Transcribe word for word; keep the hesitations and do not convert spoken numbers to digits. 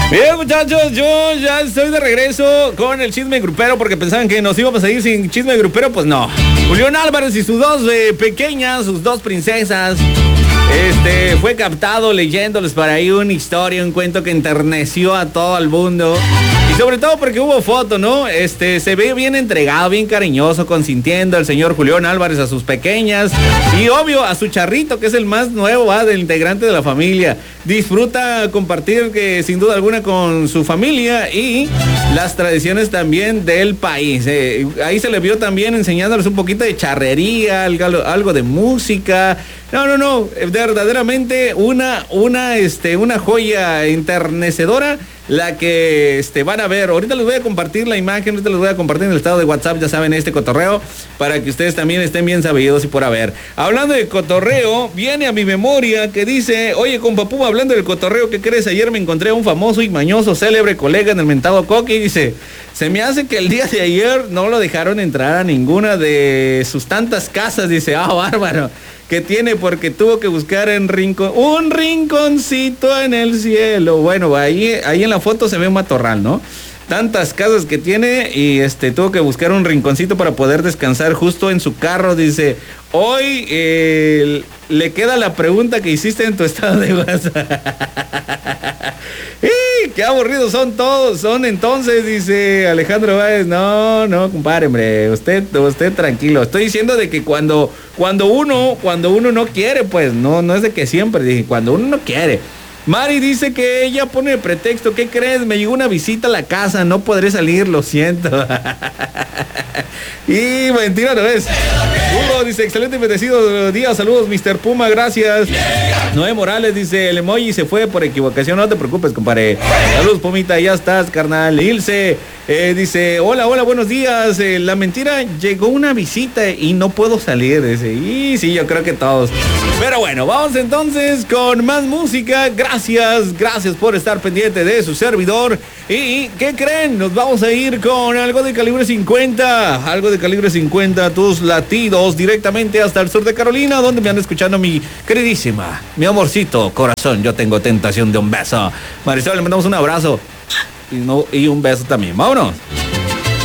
Bien, muchachos, yo ya estoy de regreso con el chisme grupero porque pensaban que nos íbamos a ir sin chisme grupero, pues no. Julián Álvarez y sus dos eh, pequeñas, sus dos princesas, este, fue captado leyéndoles por ahí una historia, un cuento que enterneció a todo el mundo. Y sobre todo porque hubo foto, ¿no? Este, se ve bien entregado, bien cariñoso, consintiendo el señor Julián Álvarez a sus pequeñas. Y obvio, a su charrito, que es el más nuevo, ¿va? Del integrante de la familia. Disfruta compartir, que sin duda alguna, con su familia y las tradiciones también del país. Eh, ahí se le vio también enseñándoles un poquito de charrería, algo, algo de música. No, no, no, verdaderamente una, una, este, una joya enternecedora la que este, van a ver. Ahorita les voy a compartir la imagen, ahorita les voy a compartir en el estado de WhatsApp, ya saben, este cotorreo, para que ustedes también estén bien sabidos y por haber. Hablando de cotorreo, viene a mi memoria que dice, oye, compa Puma, hablando del cotorreo, ¿qué crees? Ayer me encontré a un famoso y mañoso célebre colega en el mentado Coqui, y dice, se me hace que el día de ayer no lo dejaron entrar a ninguna de sus tantas casas, dice, ah, bárbaro, que tiene porque tuvo que buscar en rincón, un rinconcito en el cielo. Bueno, ahí, ahí en la foto se ve un matorral, ¿no? Tantas casas que tiene y este tuvo que buscar un rinconcito para poder descansar justo en su carro. Dice, hoy eh, le queda la pregunta que hiciste en tu estado de WhatsApp. ¡Y qué aburridos son todos! Son entonces, dice Alejandro Báez. No, no, compadre, hombre, usted, usted tranquilo. Estoy diciendo de que cuando, cuando uno, cuando uno no quiere, pues, no, no es de que siempre, dije, cuando uno no quiere. Mari dice que ella pone de pretexto, ¿qué crees? Me llegó una visita a la casa, no podré salir, lo siento. Y mentira no es. Hugo dice, excelente y bendecido día, saludos mister Puma, gracias. Noé Morales dice, el emoji se fue por equivocación, no te preocupes, compadre. Saludos, Pumita, ya estás, carnal. Ilse eh, dice, hola, hola, buenos días. Eh, la mentira, llegó una visita y no puedo salir. Dice, y sí, yo creo que todos. Pero bueno, vamos entonces con más música. Gracias, gracias por estar pendiente de su servidor. ¿Y qué creen? Nos vamos a ir con algo de calibre cincuenta. Algo de calibre cincuenta, tus latidos directamente hasta el sur de Carolina, donde me anda escuchando mi queridísima, mi amorcito corazón. Yo tengo tentación de un beso. Marisol, le mandamos un abrazo y, no, y un beso también. Vámonos.